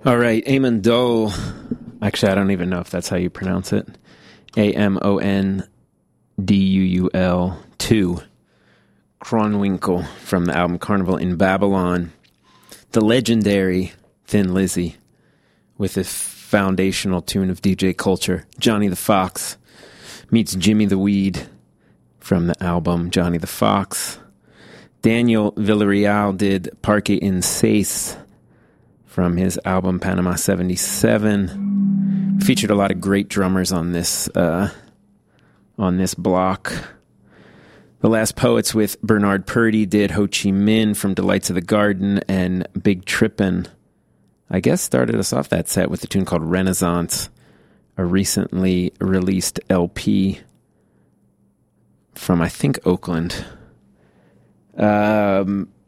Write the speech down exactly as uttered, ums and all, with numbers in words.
All right, Amon Dole. Actually, I don't even know if that's how you pronounce it. A M O N D U U L two. Kronwinkel from the album Carnival in Babylon. The legendary Thin Lizzy with the foundational tune of D J Culture. Johnny the Fox meets Jimmy the Weed from the album Johnny the Fox. Daniel Villarreal did Parque in Seis from his album Panama seventy-seven. Featured a lot of great drummers on this uh, on this block. The Last Poets with Bernard Purdy did Ho Chi Minh from Delights of the Garden, and Big Trippin', I guess, started us off that set with a tune called Renaissance, a recently released L P from, I think, Oakland. Um,